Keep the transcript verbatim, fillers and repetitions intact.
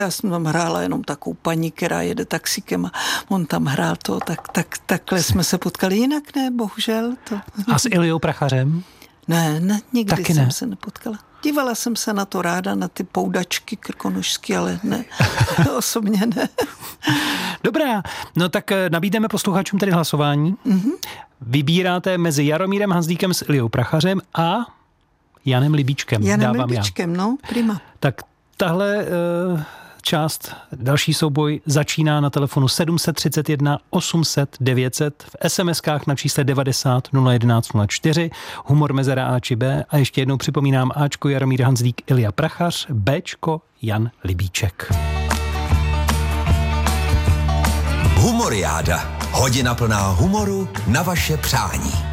Já jsem tam hrála jenom takovou paní, která jede taxikem a on tam hrál to, tak, tak, takhle jsme se potkali. Jinak ne, bohužel. To. A s Iliou Prachařem? Ne, ne nikdy Taky jsem ne. se nepotkala. Dívala jsem se na to ráda, na ty poudačky krkonožský, ale ne, osobně ne. Dobrá, no tak nabídneme posluchačům tedy hlasování. Mm-hmm. Vybíráte mezi Jaromírem Hanzlíkem s Iliou Prachařem a Janem Libíčkem. Janem Dávám Libíčkem, já. no, prima. Tak tahle uh, část, další souboj začíná na telefonu sedm set třicet jedna osm set devět set, v es em eskách na čísle devadesát nula jedenáct nula čtyři, humor mezera A či B a ještě jednou připomínám Ačko Jaromír Hanzlík, Ilia Prachař, Bčko Jan Libíček. Humoriáda. Hodina plná humoru na vaše přání.